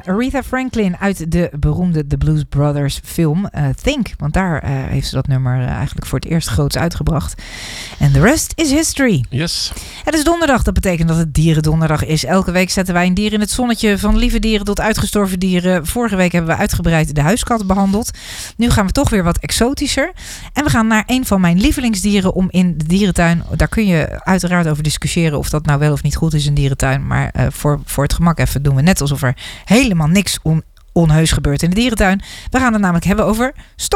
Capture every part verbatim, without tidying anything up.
Aretha Franklin uit de beroemde The Blues Brothers film uh, Think. Want daar uh, heeft ze dat nummer uh, eigenlijk voor het eerst groots uitgebracht. En the rest is history. Yes. Het is donderdag, dat betekent dat het dierendonderdag is. Elke week zetten wij een dier in het zonnetje, van lieve dieren tot uitgestorven dieren. Vorige week hebben we uitgebreid de huiskat behandeld. Nu gaan we toch weer wat exotischer. En we gaan naar een van mijn lievelingsdieren om in de dierentuin. Daar kun je uiteraard over discussiëren of dat nou wel of niet goed is in dierentuin. Maar uh, voor, voor het gemak even doen we net alsof er helemaal niks on, onheus gebeurt in de dierentuin. We gaan het namelijk hebben over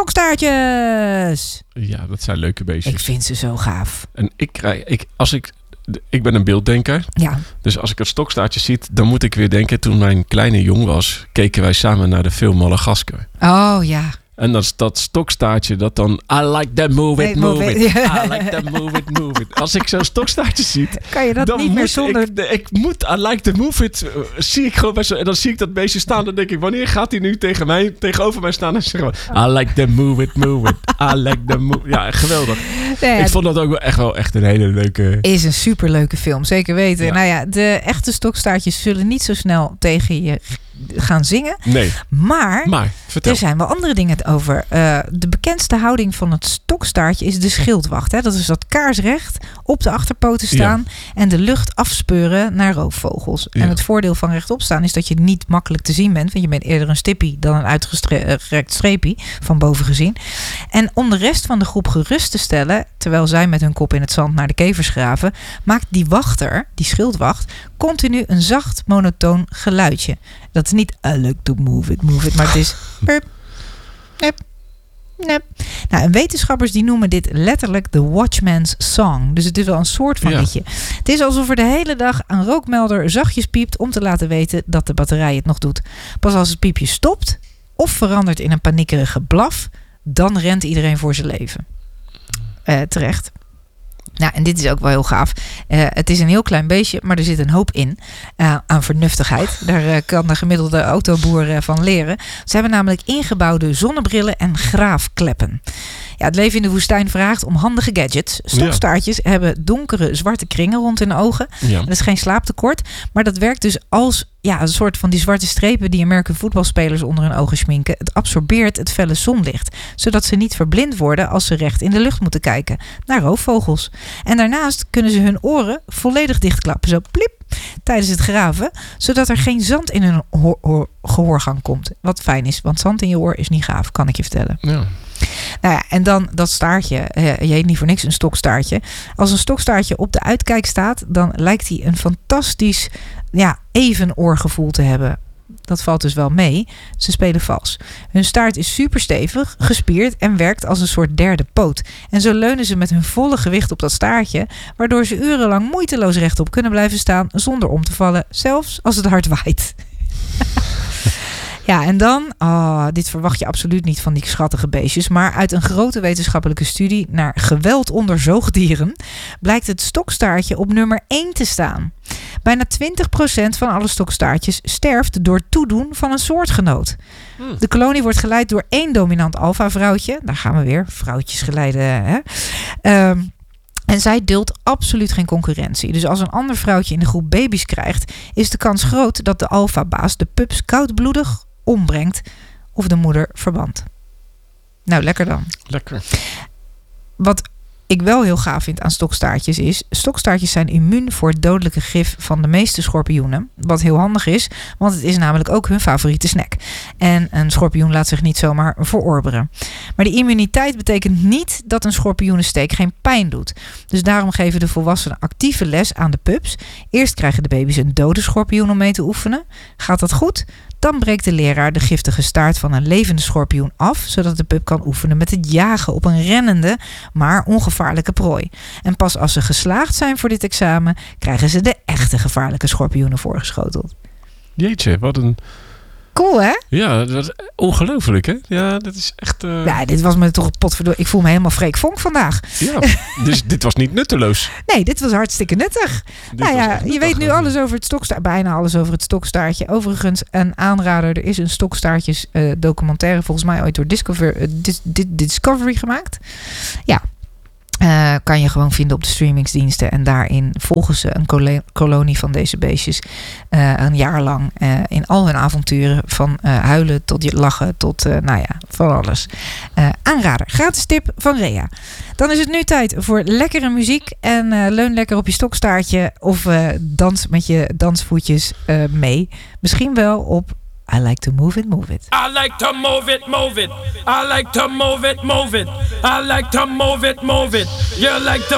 stokstaartjes. Ja, dat zijn leuke beestjes. Ik vind ze zo gaaf. En ik krijg, ik, als ik, ik ben een beelddenker. Ja. Dus als ik het stokstaartje zie, dan moet ik weer denken, toen mijn kleine jong was, keken wij samen naar de film Madagaskar. Oh ja. En dat, dat stokstaartje dat dan... I like that move it, move it. I like that move it, move it. Als ik zo'n stokstaartje zie... Kan je dat dan niet meer zonder... Ik, ik moet I like that move it... Uh, zie ik gewoon bij zo... En dan zie ik dat beestje staan. Dan denk ik, wanneer gaat hij nu tegen mij, tegenover mij staan en zeggen... I like that move it, move it. I like that move... Ja, geweldig. Nee, ik vond dat ook wel echt, wel echt een hele leuke... Is een superleuke film, zeker weten. Ja. Nou ja, de echte stokstaartjes zullen niet zo snel tegen je gaan zingen. Nee. Maar, maar vertel. Er zijn wel andere dingen over. Uh, de bekendste houding van het stokstaartje is de schildwacht. Hè? Dat is dat kaarsrecht op de achterpoten staan ja. en de lucht afspeuren naar roofvogels. Ja. En het voordeel van rechtop staan is dat je niet makkelijk te zien bent, want je bent eerder een stippie dan een uitgerekt streepie van boven gezien. En om de rest van de groep gerust te stellen, terwijl zij met hun kop in het zand naar de kevers graven, maakt die wachter, die schildwacht, continu een zacht monotoon geluidje. Dat is niet I like to move it, move it, maar het is nep, nep, nep. Nou, en wetenschappers die noemen dit letterlijk de Watchman's Song. Dus het is wel een soort van ja. liedje. Het is alsof er de hele dag een rookmelder zachtjes piept om te laten weten dat de batterij het nog doet. Pas als het piepje stopt of verandert in een paniekerige blaf, dan rent iedereen voor zijn leven. Uh, terecht. Nou, en dit is ook wel heel gaaf. Uh, het is een heel klein beestje, maar er zit een hoop in uh, aan vernuftigheid. Daar uh, kan de gemiddelde autoboer uh, van leren. Ze hebben namelijk ingebouwde zonnebrillen en graafkleppen. Ja, het leven in de woestijn vraagt om handige gadgets. Stokstaartjes ja. hebben donkere zwarte kringen rond hun ogen. Ja. Dat is geen slaaptekort, maar dat werkt dus als ja, een soort van die zwarte strepen die American voetbalspelers onder hun ogen schminken. Het absorbeert het felle zonlicht, zodat ze niet verblind worden als ze recht in de lucht moeten kijken naar roofvogels. En daarnaast kunnen ze hun oren volledig dichtklappen, zo pliep, tijdens het graven, zodat er geen zand in hun ho- ho- gehoorgang komt. Wat fijn is, want zand in je oor is niet gaaf, kan ik je vertellen. Ja. Nou ja, en dan dat staartje. Uh, je heet niet voor niks een stokstaartje. Als een stokstaartje op de uitkijk staat, dan lijkt hij een fantastisch ja, even oorgevoel te hebben. Dat valt dus wel mee. Ze spelen vals. Hun staart is super stevig, gespierd en werkt als een soort derde poot. En zo leunen ze met hun volle gewicht op dat staartje, waardoor ze urenlang moeiteloos rechtop kunnen blijven staan zonder om te vallen, zelfs als het hard waait. Ja, en dan, oh, dit verwacht je absoluut niet van die schattige beestjes, maar uit een grote wetenschappelijke studie naar geweld onder zoogdieren blijkt het stokstaartje op nummer één te staan. Bijna twintig procent van alle stokstaartjes sterft door toedoen van een soortgenoot. Hmm. De kolonie wordt geleid door één dominant alfa-vrouwtje. Daar gaan we weer, vrouwtjes geleiden, hè. Um, En zij duldt absoluut geen concurrentie. Dus als een ander vrouwtje in de groep baby's krijgt, is de kans groot dat de alfabaas de pups koudbloedig ombrengt of de moeder verbandt. Nou, lekker dan. Lekker. Wat ik wel heel gaaf vind aan stokstaartjes is, stokstaartjes zijn immuun voor het dodelijke gif van de meeste schorpioenen. Wat heel handig is, want het is namelijk ook hun favoriete snack. En een schorpioen laat zich niet zomaar verorberen. Maar die immuniteit betekent niet dat een schorpioenensteek geen pijn doet. Dus daarom geven de volwassenen actieve les aan de pups. Eerst krijgen de baby's een dode schorpioen om mee te oefenen. Gaat dat goed? Dan breekt de leraar de giftige staart van een levende schorpioen af, zodat de pup kan oefenen met het jagen op een rennende, maar ongevaarlijke prooi. En pas als ze geslaagd zijn voor dit examen, krijgen ze de echte gevaarlijke schorpioenen voorgeschoteld. Jeetje, wat een... Cool, hè? Ja, dat is ongelooflijk, hè? Ja, dat is echt... Uh... Ja, dit was me toch potverdorie. Ik voel me helemaal Freek Vonk vandaag. Ja, dus dit was niet nutteloos. Nee, dit was hartstikke nuttig. Dit nou ja, nuttig, je weet nu alles over het stokstaartje. Bijna alles over het stokstaartje. Overigens, een aanrader. Er is een stokstaartjes uh, documentaire volgens mij ooit door Discover, uh, Dis, Dis, Discovery gemaakt. Ja. Uh, kan je gewoon vinden op de streamingsdiensten. En daarin volgen ze een kolo- kolonie van deze beestjes. Uh, een jaar lang. Uh, in al hun avonturen. Van uh, huilen tot lachen. Tot, uh, nou ja, van alles. Uh, aanrader. Gratis tip van Rea. Dan is het nu tijd voor lekkere muziek. En uh, leun lekker op je stokstaartje. Of uh, dans met je dansvoetjes uh, mee. Misschien wel op I like to move it, move it. I like to move it, move it. I like to move it, move it. I like to move it, move it. You like to